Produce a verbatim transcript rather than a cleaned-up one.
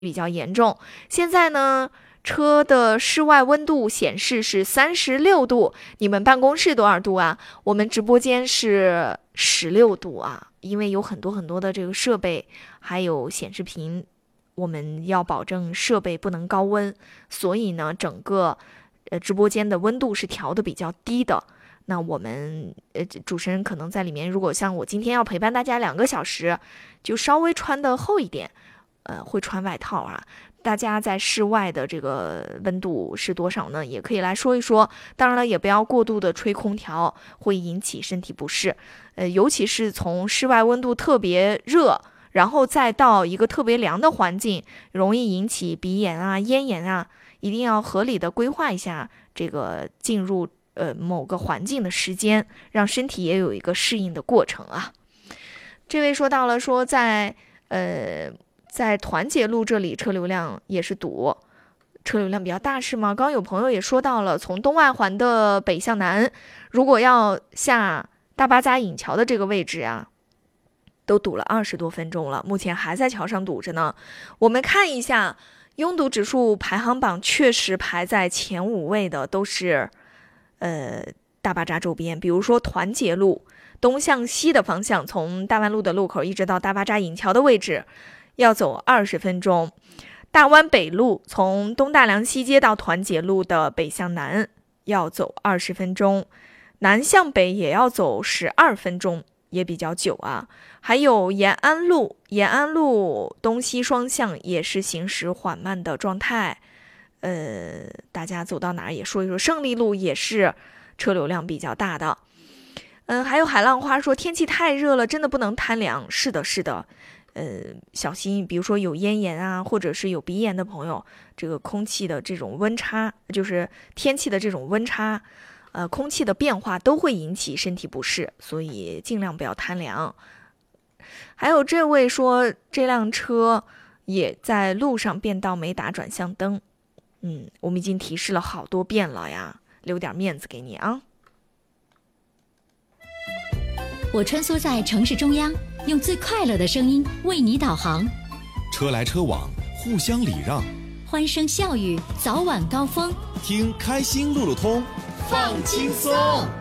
比较严重。现在呢，车的室外温度显示是三十六度，你们办公室多少度啊？我们直播间是十六度啊，因为有很多很多的这个设备，还有显示屏，我们要保证设备不能高温，所以呢，整个呃直播间的温度是调的比较低的。那我们呃主持人可能在里面，如果像我今天要陪伴大家两个小时，就稍微穿的厚一点。呃，会穿外套啊。大家在室外的这个温度是多少呢？也可以来说一说。当然了，也不要过度的吹空调，会引起身体不适。呃，尤其是从室外温度特别热，然后再到一个特别凉的环境，容易引起鼻炎啊、咽炎啊。一定要合理的规划一下这个进入呃某个环境的时间，让身体也有一个适应的过程啊。这位说到了说在呃。在团结路这里车流量也是堵，车流量比较大是吗？刚有朋友也说到了，从东外环的北向南，如果要下大巴扎引桥的这个位置啊，都堵了二十多分钟了，目前还在桥上堵着呢。我们看一下拥堵指数排行榜，确实排在前五位的都是呃大巴扎周边，比如说团结路东向西的方向，从大湾路的路口一直到大巴扎引桥的位置。要走二十分钟，大湾北路从东大梁西街到团结路的北向南要走二十分钟，南向北也要走十二分钟，也比较久啊。还有延安路，延安路东西双向也是行驶缓慢的状态。呃，大家走到哪儿也说一说。胜利路也是车流量比较大的。嗯，还有海浪花说天气太热了，真的不能贪凉。是的，是的。呃，小心，比如说有咽炎啊，或者是有鼻炎的朋友，这个空气的这种温差，就是天气的这种温差，呃，空气的变化都会引起身体不适，所以尽量不要贪凉。还有这位说，这辆车也在路上变道没打转向灯，嗯，我们已经提示了好多遍了呀，留点面子给你啊。 我穿梭在城市中央，用最快乐的声音为你导航。 车来车往，互相礼让， 欢声笑语，早晚高峰。 听开心路路通， 放轻松。